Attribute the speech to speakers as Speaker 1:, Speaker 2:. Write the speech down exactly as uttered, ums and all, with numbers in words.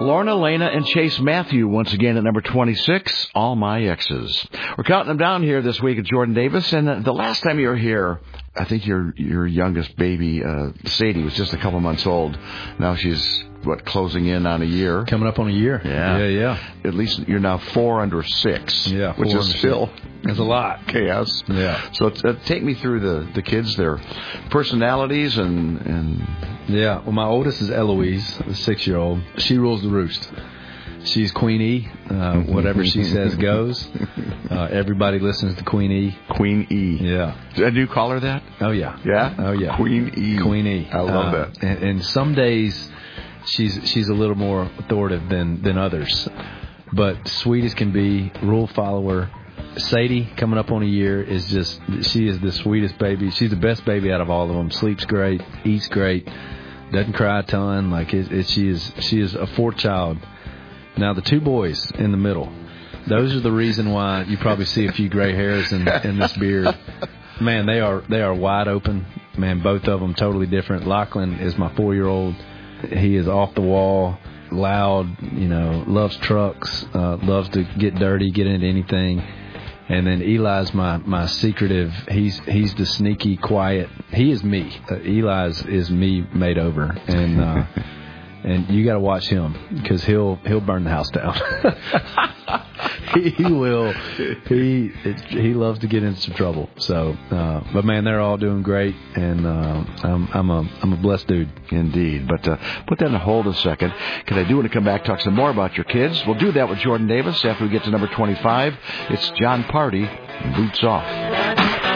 Speaker 1: Lorna, Lena, and Chase Matthew once again at number twenty-six, All My Exes. We're counting them down here this week at Jordan Davis, and the last time you were here, I think your your youngest baby, uh, Sadie, was just a couple months old. Now she's, what, closing in on a year?
Speaker 2: Coming up on a year.
Speaker 1: Yeah.
Speaker 2: Yeah, yeah.
Speaker 1: At least you're now four under six.
Speaker 2: Yeah,
Speaker 1: which is still...
Speaker 2: There's a lot.
Speaker 1: Chaos.
Speaker 2: Yeah.
Speaker 1: So uh, take me through the, the kids, their personalities, and, and...
Speaker 2: Yeah, well, my oldest is Eloise, the six-year-old. She rules the roost. She's Queen E. Uh, whatever she says goes. Uh, everybody listens to Queen E.
Speaker 1: Queen E.
Speaker 2: Yeah.
Speaker 1: Did you call her that?
Speaker 2: Oh, yeah.
Speaker 1: Yeah?
Speaker 2: Oh, yeah.
Speaker 1: Queen E.
Speaker 2: Queen E.
Speaker 1: I love
Speaker 2: uh,
Speaker 1: that.
Speaker 2: And, and some days she's she's a little more authoritative than, than others. But sweet as can be, rule follower. Sadie, coming up on a year, is just, she is the sweetest baby. She's the best baby out of all of them. Sleeps great, eats great, doesn't cry a ton. Like it, it, she is she is a fourth child. Now, the two boys in the middle, those are the reason why you probably see a few gray hairs in, in this beard. Man, they are they are wide open. Man, both of them totally different. Lachlan is my four-year-old. He is off the wall, loud, you know, loves trucks, uh, loves to get dirty, get into anything. And then Eli's my, my secretive. He's he's the sneaky, quiet. He is me. Uh, Eli's is me made over, and uh, and you got to watch him because he'll he'll burn the house down. he, he will. He it, he loves to get into some trouble. So, uh, but man, they're all doing great, and uh, I'm I'm a I'm a blessed dude.
Speaker 1: Indeed. But uh, put that on hold a second, because I do want to come back, talk some more about your kids. We'll do that with Jordan Davis after we get to number twenty-five. It's John Party, Boots Off.